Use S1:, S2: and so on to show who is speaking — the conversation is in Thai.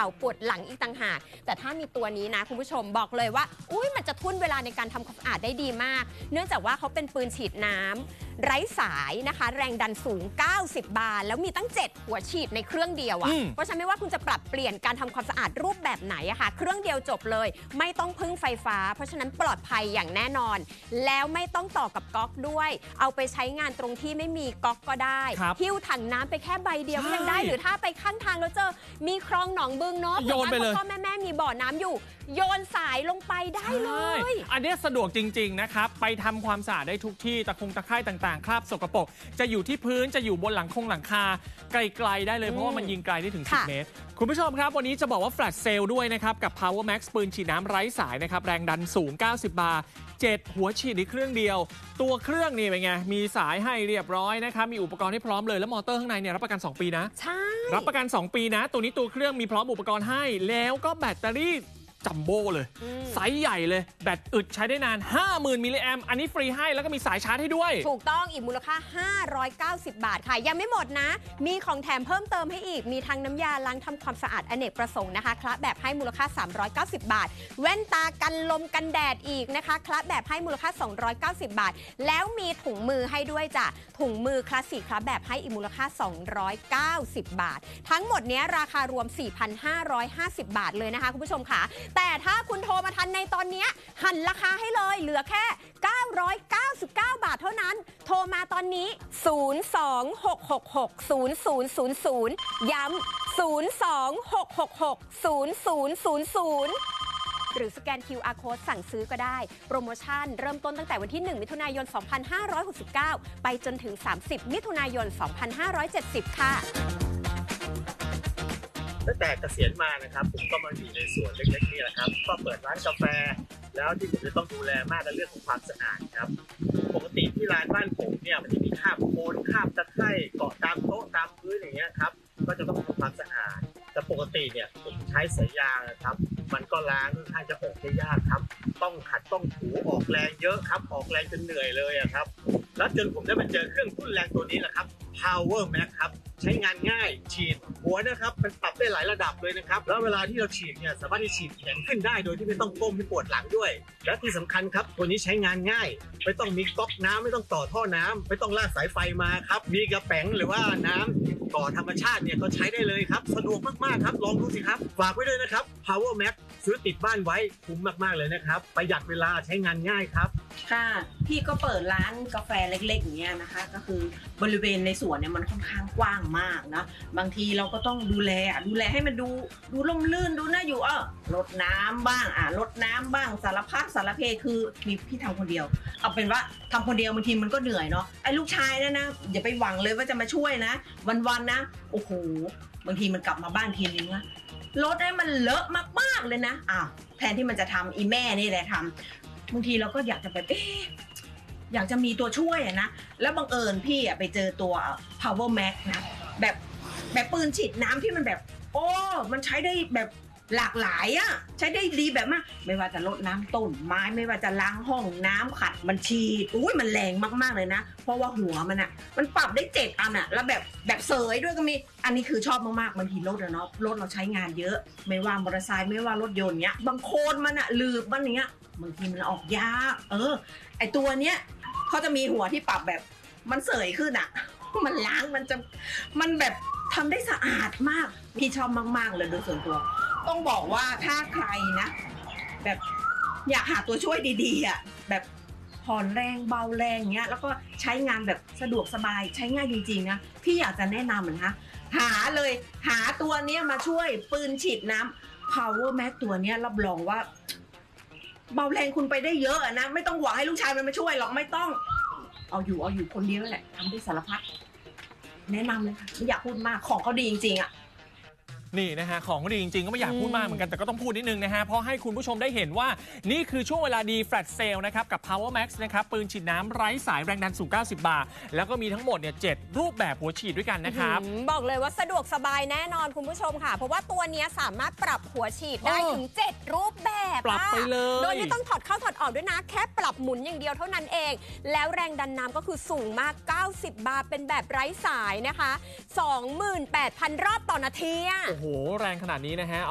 S1: ข่าปวดหลังอีกต่างหากแต่ถ้ามีตัวนี้นะคุณผู้ชมบอกเลยว่ามันจะทุ่นเวลาในการทำความสะอาดได้ดีมากเนื่องจากว่าเขาเป็นปืนฉีดน้ำไร้สายนะคะแรงดันสูง90 บาร์แล้วมีตั้ง7หัวฉีดในเครื่องเดียวเพราะฉะนั้นไม่ว่าคุณจะปรับเปลี่ยนการทำความสะอาดรูปแบบไหนอะค่ะเครื่องเดียวจบเลยไม่ต้องพึ่งไฟฟ้าเพราะฉะนั้นปลอดภัยอย่างแน่นอนแล้วไม่ต้องต่อกับก๊อกด้วยเอาไปใช้งานตรงที่ไม่มีก๊อกก็ได้หิ้วถังน้ำไปแค่ใบเดียวก็ยังได้หรือถ้าไปข้างทางแล้วเจอมีคลองหนองบึงเนาะโยนไปเลยพ่อแม่มีบ่อน้ำอยู่โยนสายลงไปได้เลย
S2: อันนี้สะดวกจริงๆนะครับไปทำความสะอาดได้ทุกที่ตะไคร่ต่างๆคราบสกปรกจะอยู่ที่พื้นจะอยู่บนหลังคาไกลๆได้เลยเพราะว่ามันยิงไกลได้ถึง10 เมตรคุณผู้ชมครับวันนี้จะบอกว่าแฟลชเซลด้วยนะครับกับ Power Max ปืนฉีดน้ำไร้สายนะครับแรงดันสูง90 บาร์7หัวฉีดในเครื่องเดียวตัวเครื่องนี่เป็นไงมีสายให้เรียบร้อยนะครับมีอุปกรณ์ให้พร้อมเลยแล้วมอเตอร์ข้างในเนี่ยรับประกัน2 ปีนะ
S1: ใช่
S2: รับประกัน2 ปีนะตัวนี้ตัวเครื่องมีพร้อมอุปกรณ์ให้แล้วก็แบตเตอรี่จัมโบ้เลยไซส์ใหญ่เลยแบตอึดใช้ได้นาน 50,000 มิลลิแอมป์อันนี้ฟรีให้แล้วก็มีสายชาร์จให้ด้วย
S1: ถูกต้องอีกมูลค่า590 บาทค่ะยังไม่หมดนะมีของแถมเพิ่มเติมให้อีกมีทั้งน้ำยาล้างทำความสะอาดอเนกประสงค์นะคะคละแบบให้มูลค่า390 บาทแว่นตากันลมกันแดดอีกนะคะคละแบบให้มูลค่า290 บาทแล้วมีถุงมือให้ด้วยจ้ะถุงมือคลาสสิกคละแบบให้อีกมูลค่า290 บาททั้งหมดนี้ราคารวม 4,550 บาทเลยนะคะคุณผู้ชมค่ะแต่ถ้าคุณโทรมาทันในตอนนี้หันราคาให้เลยเหลือแค่999 บาทเท่านั้นโทรมาตอนนี้026660000ย้ำ026660000หรือสแกน QR Code สั่งซื้อก็ได้โปรโมชั่นเริ่มต้นตั้งแต่วันที่1 มิถุนายน 2569ไปจนถึง30 มิถุนายน 2570ค่ะ
S3: ตั้งแต่เกษียณมานะครับผมก็มาอยู่ในสวนเล็กๆนี่แหละครับก็เปิดร้านกาแฟแล้วที่ผมจะต้องดูแลมากในเรื่องของความสะอาดครับปกติที่ร้านบ้านผมเนี่ยมันจะมีคราบโคลนคราบตะไคร่เกาะตามโต๊ะตามพื้นอย่างเงี้ยครับก็จะต้องทำความสะอาดแต่ปกติเนี่ยผมใช้สายยางนะครับมันก็ล้างค่อนข้างจะออกได้ยากครับต้องขัดต้องถูออกแรงเยอะครับออกแรงจนเหนื่อยเลยครับแล้วจนผมได้มาเจอเครื่องทุ่นแรงตัวนี้แหละครับ Power Max ครับใช้งานง่ายฉีดหัวนะครับมันปรับได้หลายระดับเลยนะครับแล้วเวลาที่เราฉีดเนี่ยสามารถที่ฉีดแขนขึ้นได้โดยที่ไม่ต้องก้มไม่ปวดหลังด้วยและที่สำคัญครับตัวนี้ใช้งานง่ายไม่ต้องมีก๊อกน้ำไม่ต้องต่อท่อน้ำไม่ต้องลากสายไฟมาครับมีกระแป๋งหรือว่าน้ำต่อธรรมชาติเนี่ยก็ใช้ได้เลยครับสะดวกมากๆครับลองดูสิครับฝากไว้ด้วยนะครับ Power Max ซื้อติดบ้านไว้คุ้มมากๆเลยนะครับประหยัดเวลาใช้งานง่ายครับ
S4: ค่ะพี่ก็เปิดร้านกาแฟเล็กๆอย่างเงี้ยนะคะก็คือบริเวณในสวนเนี่ยมันค่อนข้างกว้างมากนะบางทีเราก็ต้องดูแลให้มันดูร่มรื่นดูน่าอยู่รดน้ำบ้างรดน้ำบ้างสารเพคือมีพี่ทำคนเดียวเอาเป็นว่าทำคนเดียวบางทีมันก็เหนื่อยเนาะไอ้ลูกชายนะอย่าไปหวังเลยว่าจะมาช่วยนะวันๆนะโอ้โหบางทีมันกลับมาบ้านทีนึงนะรถให้มันเลอะมากๆเลยนะแทนที่มันจะทำอีแม่นี่แหละทำบางทีเราก็อยากจะแบบอยากจะมีตัวช่วยนะแล้วบังเอิญพี่ไปเจอตัว Power Max นะแบบปืนฉีดน้ำที่มันแบบมันใช้ได้แบบหลากหลายใช้ได้ดีแบบมากไม่ว่าจะรดน้ำต้นไม้ไม่ว่าจะล้างห้องน้ำขัดมันฉีดมันแรงมากๆเลยนะเพราะว่าหัวมันปรับได้7 อันแล้วแบบเสยด้วยก็มีอันนี้คือชอบมากๆบางทีรถเนาะรถเราใช้งานเยอะไม่ว่ามอเตอร์ไซค์ไม่ว่ารถยนต์เนี้ยบางโคนมันลืบมันเนี้ยบางทีมันออกยากไอตัวเนี้ยเขาจะมีหัวที่ปรับแบบมันเสยขึ้นมันล้างมันแบบทำได้สะอาดมากพี่ชอบมากๆเลยโดยส่วนตัวต้องบอกว่าถ้าใครนะแบบอยากหาตัวช่วยดีๆแบบผ่อนแรงเบาแรงเงี้ยแล้วก็ใช้งานแบบสะดวกสบายใช้ง่ายจริงๆนะพี่อยากจะแนะนำนะหาตัวนี้มาช่วยปืนฉีดน้ำ Power Max ตัวนี้รับรองว่าเบาแรงคุณไปได้เยอะนะไม่ต้องหวังให้ลูกชายมันมาช่วยหรอกไม่ต้องเอาอยู่คนเดียวแหละทำได้สารพัดแนะนำเลยค่ะไม่อยากพูดมากของเขาดีจริงๆ
S2: นี่นะฮะของดีจริงๆก็ไม่อยากพูดมากเหมือนกันแต่ก็ต้องพูดนิดนึงนะฮะเพราะให้คุณผู้ชมได้เห็นว่านี่คือช่วงเวลาดีแฟลชเซลนะครับกับ Power Max นะครับปืนฉีดน้ำไร้สายแรงดันสูง90 บาร์แล้วก็มีทั้งหมดเนี่ย7รูปแบบหัวฉีดด้วยกันนะครับ
S1: บอกเลยว่าสะดวกสบายแน่นอนคุณผู้ชมค่ะเพราะว่าตัวนี้สามารถปรับหัวฉีดได้ถึง7รูปแบบ
S2: ปรับไปเลย
S1: โดยไม่ต้องถอดเข้าถอดออกด้วยนะแค่ปรับหมุนอย่างเดียวเท่านั้นเองแล้วแรงดันน้ำก็คือสูงมาก90 บาร์เป็นแบบไร้สายนะคะ 28,000 รอบต่อนาที
S2: โอ้โหแรงขนาดนี้นะฮะ